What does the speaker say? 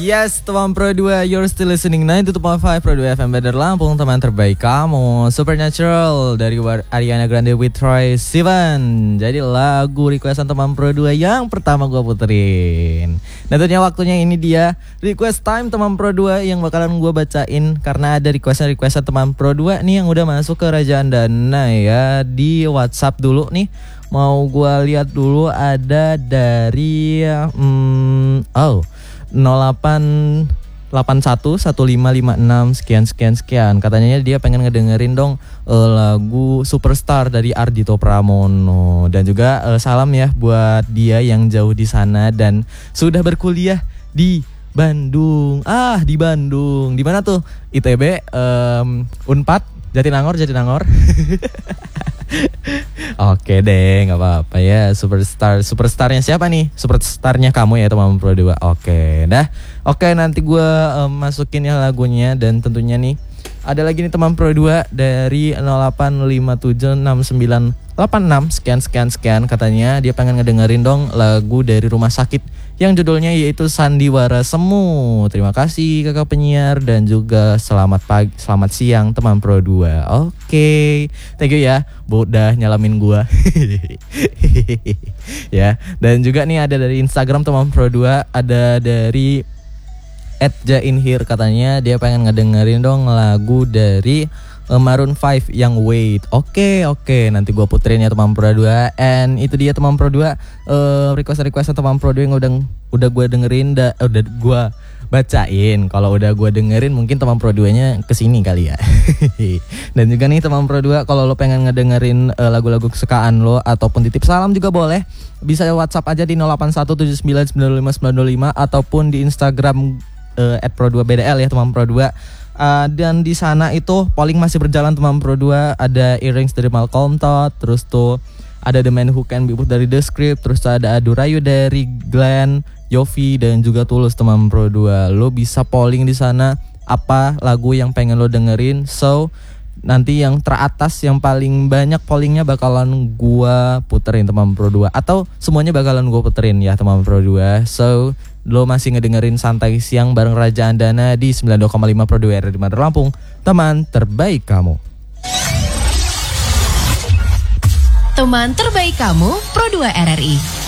Yes, teman Pro 2, you're still listening 92.5 Pro 2 FM Bandar Lampung, teman terbaik kamu. Supernatural dari Ariana Grande with Troye Sivan. Jadi lagu requestan teman Pro 2 yang pertama gue puterin. Dan tentunya waktunya ini dia request time teman Pro 2 yang bakalan gue bacain. Karena ada requestan teman Pro 2 nih yang udah masuk ke Rajaan Dana ya. Di WhatsApp dulu nih. Mau gue lihat dulu ada dari 08811556 sekian. Katanya dia pengen ngedengerin dong lagu Superstar dari Ardhito Pramono. Dan juga salam ya buat dia yang jauh di sana dan sudah berkuliah di Bandung. Di Bandung. Di mana tuh? ITB, Unpad, Jatinangor. Oke deh, nggak apa-apa ya. Superstarnya siapa nih? Superstarnya kamu ya teman Pro 2. Oke, nanti gue masukin ya lagunya. Dan tentunya nih ada lagi nih teman Pro 2 dari 08576986 sekian. Katanya dia pengen ngedengerin dong lagu dari Rumah Sakit yang judulnya yaitu Sandiwara Semu. Terima kasih kakak penyiar dan juga selamat siang teman Pro 2. Oke, thank you ya, udah nyalamin gua. Ya, dan juga nih ada dari Instagram teman Pro 2, ada dari @jainhir, katanya dia pengen ngedengerin dong lagu dari Maroon 5 yang Wait. Oke, nanti gue puterin ya teman Pro 2. And itu dia teman Pro 2 request teman Pro 2 yang udah gue dengerin, udah gue bacain. Kalau udah gue dengerin mungkin teman Pro 2-nya kesini kali ya. Dan juga nih teman Pro 2, kalau lo pengen ngedengerin lagu-lagu kesukaan lo ataupun titip salam juga boleh. Bisa WhatsApp aja di 0817995905 ataupun di Instagram @pro2bdl ya teman Pro 2. Dan di sana itu polling masih berjalan teman Pro 2. Ada Earrings dari Malcolm Todd, terus tuh ada The Man Who Can Be Put dari The Script, terus ada Adurayu dari Glenn, Yofi dan juga Tulus teman Pro 2. Lo bisa polling di sana apa lagu yang pengen lo dengerin. So nanti yang teratas yang paling banyak pollingnya bakalan gua puterin teman Pro 2, atau semuanya bakalan gua puterin ya teman Pro 2. So lo masih ngedengerin Santai Siang bareng Rajaan Dana di 92,5 Pro 2 RRI Bandar Lampung, teman terbaik kamu. Teman terbaik kamu Pro 2 RRI.